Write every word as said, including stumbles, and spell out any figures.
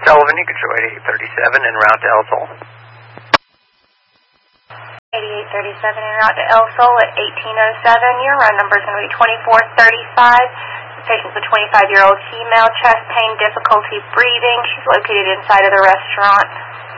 Sullivan, you control eighty-eight thirty-seven en route to El Sol. eighty-eight thirty-seven en route to El Sol at eighteen oh seven. Your run number is going to be twenty-four thirty-five. The patient's a twenty-five-year-old female, chest pain, difficulty breathing. She's located inside of the restaurant.